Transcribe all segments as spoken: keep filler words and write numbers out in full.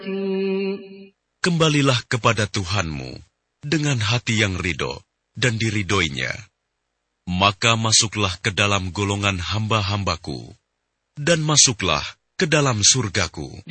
Kembalilah kepada Tuhanmu dengan hati yang ridho dan diridhoinya. Maka masuklah ke dalam golongan hamba-hambaku, dan masuklah ke dalam surgaku.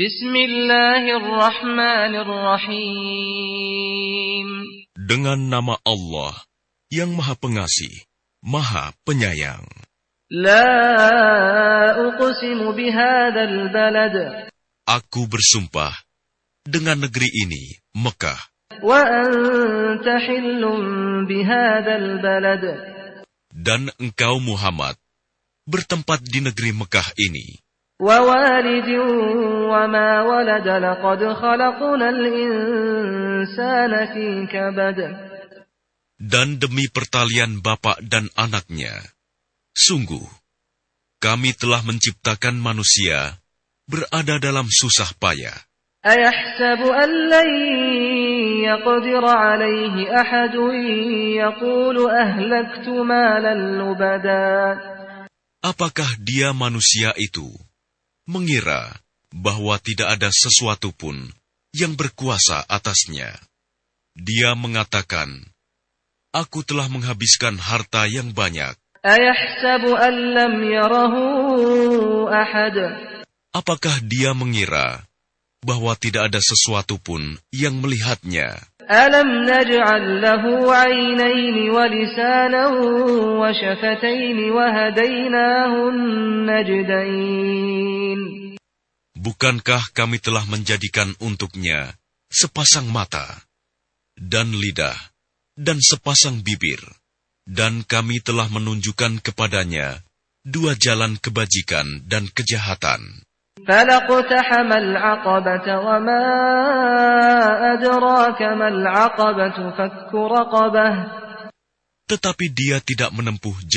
Bismillahirrahmanirrahim. Dengan nama Allah yang Maha Pengasih, Maha Penyayang. La uqsimu bihadzal balad. Aku bersumpah dengan negeri ini, Mekah. Wa anta hillun bihadzal balad. Dan engkau Muhammad bertempat di negeri Mekah ini. Wa walidin wa ma walad, laqad khalaqnal insana fi kabad. Dan demi pertalian bapak dan anaknya, sungguh kami telah menciptakan manusia berada dalam susah payah. Ayahsabu an lan yaqdir alayhi ahadun yaqulu ahlaktu malan lubada. Apakah dia manusia itu mengira bahwa tidak ada sesuatu pun yang berkuasa atasnya? Dia mengatakan, aku telah menghabiskan harta yang banyak. Ayahsabu an lam yarahu ahad. Apakah dia mengira bahwa tidak ada sesuatu pun yang melihatnya? Alam naj'al lahu 'aynayn wa lisanan wa shafatayn wa hadaynahu najdain. Bukankah kami telah menjadikan untuknya sepasang mata dan lidah dan sepasang bibir, dan kami telah menunjukkan kepadanya dua jalan kebajikan dan kejahatan. فَلَقْتَحَمَ الْعَقَبَةَ وَمَا أَدْرَاكَ مَا الْعَقَبَةُ فَكُّ رَقَبَةٍ. Tetapi dia tidak menempuh